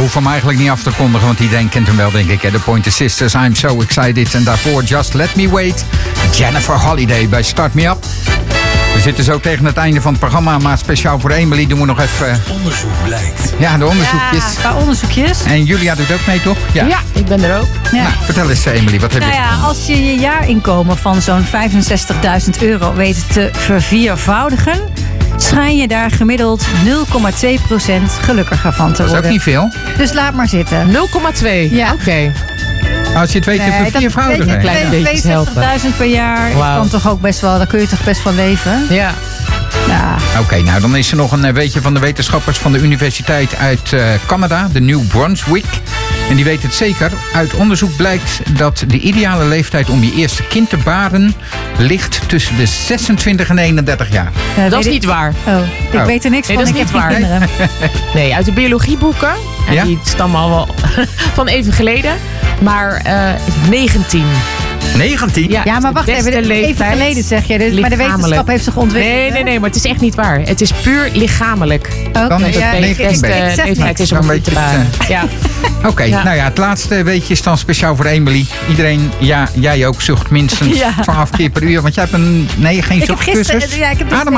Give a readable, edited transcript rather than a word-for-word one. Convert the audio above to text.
hoef hem eigenlijk niet af te kondigen, want iedereen kent hem wel, denk ik. De Pointer Sisters, I'm So Excited. En daarvoor Just Let Me Wait, Jennifer Holiday bij Start Me Up. We zitten zo tegen het einde van het programma, maar speciaal voor Emily doen we nog even... Onderzoek blijkt. Ja, de onderzoekjes. Ja, een paar onderzoekjes. En Julia doet ook mee, toch? Ja, ik ben er ook. Ja. Nou, vertel eens, Emily, wat heb je? Nou ja, als je je jaarinkomen van zo'n €65.000 weet te verviervoudigen, schijn je daar gemiddeld 0,2% gelukkiger van te Dat is worden. ook niet veel. Dus laat maar zitten. 0,2. Ja. Oké. Als je het weet te verviervoudigen. Een klein beetje helpen. 62.000 per jaar kan toch ook best wel, daar kun je toch best van leven? Ja. Ja. Oké, nou dan is er nog een weetje van de wetenschappers van de universiteit uit Canada, de New Brunswick. En die weet het zeker. Uit onderzoek blijkt dat de ideale leeftijd om je eerste kind te baren ligt tussen de 26 en 31 jaar. Dat is niet waar. Ik weet er niks van. Dat is ik niet heb waar. geen kinderen. Nee, uit de biologieboeken. En Ja? die stammen al wel van even geleden. Maar 19. 19? Ja, maar wacht even geleden zeg je. Dus, maar de wetenschap heeft zich ontwikkeld. Nee, maar het is echt niet waar. Het is puur lichamelijk. Dan is het 19 leeftijd is om Dan het te weet je baren. het, Ja. Oké, nou ja, het laatste weetje is dan speciaal voor Emily. Iedereen, ja, jij ook, zucht minstens 12 keer per uur. Want jij hebt geen Ik heb zuchtcursus. gisteren, ik heb dus